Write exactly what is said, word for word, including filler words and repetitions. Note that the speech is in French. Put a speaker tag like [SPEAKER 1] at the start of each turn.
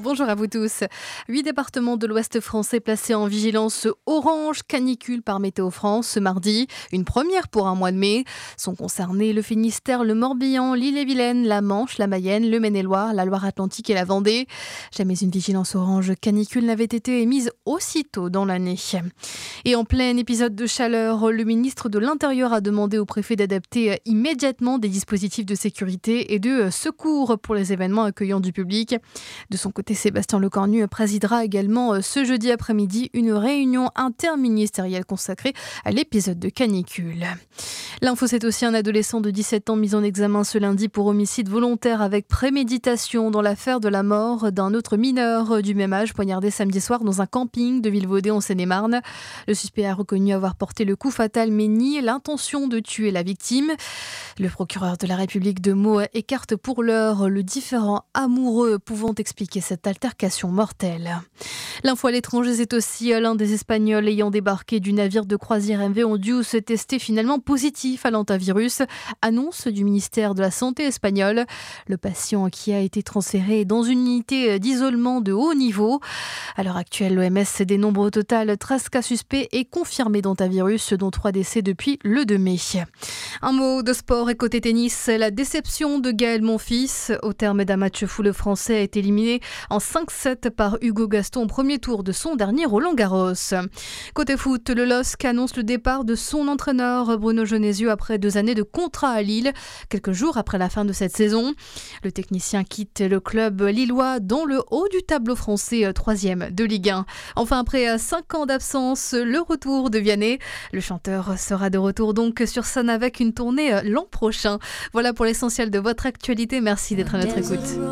[SPEAKER 1] bonjour à vous tous. Huit départements de l'Ouest français placés en vigilance orange canicule par Météo France ce mardi. Une première pour un mois de mai. Sont concernés le Finistère, le Morbihan, l'Ille-et-Vilaine, la Manche, la Mayenne, le Maine-et-Loire, la Loire-Atlantique et la Vendée. Jamais une vigilance orange canicule n'avait été émise aussitôt dans l'année. Et en plein épisode de chaleur, le ministre de l'Intérieur a demandé au préfet d'adapter immédiatement des dispositifs de sécurité et de secours pour les événements accueillant du public. De son côté, Sébastien Lecornu présidera également ce jeudi après-midi une réunion interministérielle consacrée à l'épisode de canicule. L'info, c'est aussi un adolescent de dix-sept ans mis en examen ce lundi pour homicide volontaire avec préméditation dans l'affaire de la mort d'un autre mineur du même âge poignardé samedi soir dans un camping de Vilvoday en Seine-et-Marne. Le suspect a reconnu avoir porté le coup fatal mais nie l'intention de tuer la victime. Le procureur de la République de Meaux écarte pour l'heure le différend amoureux pouvant expliquer cette altercation mortelle. L'info à l'étranger, c'est aussi l'un des Espagnols ayant débarqué du navire de croisière M V ont dû se tester finalement positif à l'hantavirus. Annonce du ministère de la Santé espagnol. Le patient qui a été transféré dans une unité d'isolement de haut niveau. À l'heure actuelle, l'O M S dénombre au total treize cas suspects et confirmés d'hantavirus, dont trois décès depuis le deux mai. Un mot de sport et côté tennis, la déception de Gaël Monfils. Au terme d'un match fou, le Français a été éliminé en cinq sept par Hugo Gaston au premier tour de son dernier Roland-Garros. Côté foot, le L O S C annonce le départ de son entraîneur Bruno Genesio après deux années de contrat à Lille, quelques jours après la fin de cette saison. Le technicien quitte le club lillois dans le haut du tableau français, troisième de Ligue un. Enfin, après cinq ans d'absence, le retour de Vianney. Le chanteur sera de retour donc sur scène avec une tournée l'an prochain. Voilà pour l'essentiel de votre actualité. Merci d'être à notre écoute.